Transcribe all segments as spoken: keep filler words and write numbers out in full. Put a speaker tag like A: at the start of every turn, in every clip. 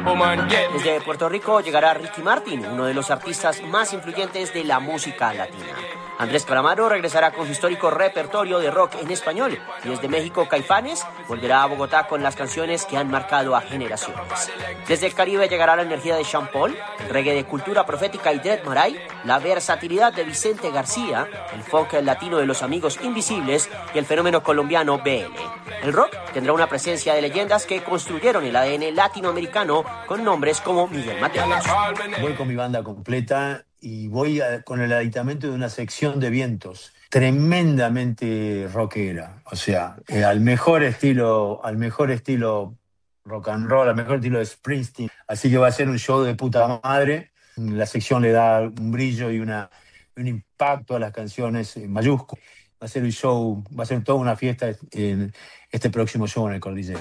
A: Desde Puerto Rico llegará Ricky Martin, uno de los artistas más influyentes de la música latina. Andrés Calamaro regresará con su histórico repertorio de rock en español. Y desde México, Caifanes volverá a Bogotá con las canciones que han marcado a generaciones. Desde el Caribe llegará la energía de Sean Paul, el reggae de Cultura Profética y Dread Marai, la versatilidad de Vicente García, el funk latino de Los Amigos Invisibles y el fenómeno colombiano B L. El rock tendrá una presencia de leyendas que construyeron el A D N latinoamericano con nombres como Miguel Mateos.
B: Voy con mi banda completa y voy a, con el aditamento de una sección de vientos tremendamente rockera, o sea, eh, al mejor estilo, al mejor estilo rock and roll, al mejor estilo de Springsteen. Así que va a ser un show de puta madre. La sección le da un brillo y una, un impacto a las canciones en mayúsculo. Va a ser un show, va a ser toda una fiesta en este próximo show en el Cordillera.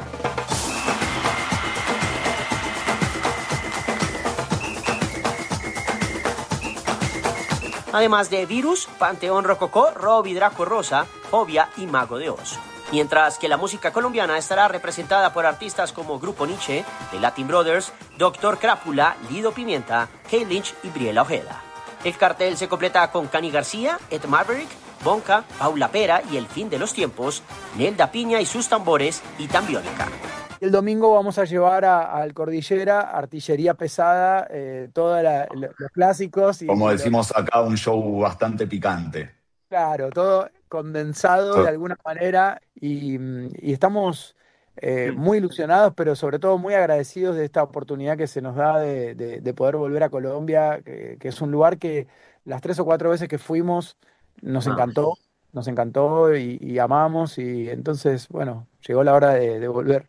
A: Además de Virus, Panteón Rococó, Robbie Draco Rosa, Fobia y Mago de Oz. Mientras que la música colombiana estará representada por artistas como Grupo Nietzsche, The Latin Brothers, Doctor Crápula, Lido Pimienta, Kay Lynch y Briela Ojeda. El cartel se completa con Cani García, Ed Maverick, Bonca, Paula Pera y El Fin de los Tiempos, Nelda Piña y sus tambores y Tambiónica.
C: El domingo vamos a llevar al Cordillera artillería pesada, eh, todos los clásicos. Y,
D: Como
C: y
D: decimos
C: los...
D: acá, un show bastante picante.
C: Claro, todo condensado de alguna manera y, y estamos eh, muy ilusionados, pero sobre todo muy agradecidos de esta oportunidad que se nos da de, de, de poder volver a Colombia, que, que es un lugar que las tres o cuatro veces que fuimos nos encantó, nos encantó y, y amamos, y entonces, bueno, llegó la hora de, de volver.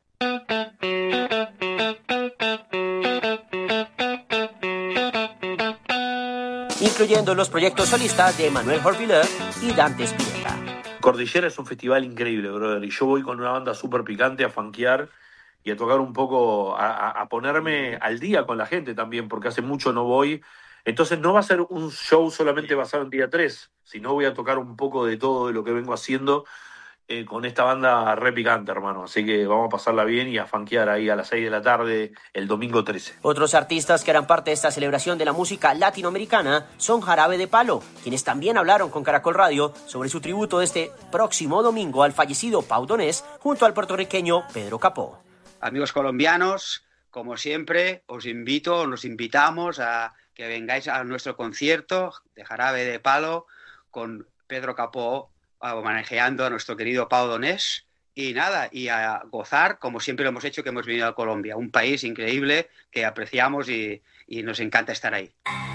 A: Incluyendo los proyectos solistas de Manuel Jorvilleur y Dante Spinetta.
E: Cordillera es un festival increíble, brother, y yo voy con una banda súper picante a funkear y a tocar un poco, a, a ponerme al día con la gente también, porque hace mucho no voy. Entonces no va a ser un show solamente basado en día tres, sino voy a tocar un poco de todo de lo que vengo haciendo eh, con esta banda re picante, hermano. Así que vamos a pasarla bien y a funkear ahí a las seis de la tarde el domingo trece.
A: Otros artistas que harán parte de esta celebración de la música latinoamericana son Jarabe de Palo, quienes también hablaron con Caracol Radio sobre su tributo de este próximo domingo al fallecido Pau Donés junto al puertorriqueño Pedro Capó.
F: Amigos colombianos, como siempre, os invito, nos invitamos a que vengáis a nuestro concierto de Jarabe de Palo con Pedro Capó, homenajeando a nuestro querido Pau Donés. Y nada, y a gozar, como siempre lo hemos hecho, que hemos venido a Colombia, un país increíble que apreciamos y, y nos encanta estar ahí.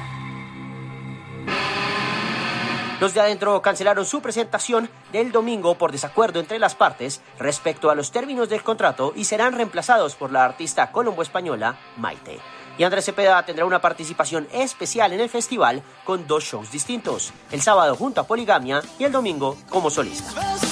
A: Los de adentro cancelaron su presentación del domingo por desacuerdo entre las partes respecto a los términos del contrato y serán reemplazados por la artista colombo-española Maite. Y Andrés Cepeda tendrá una participación especial en el festival con dos shows distintos, el sábado junto a Poligamia y el domingo como solista.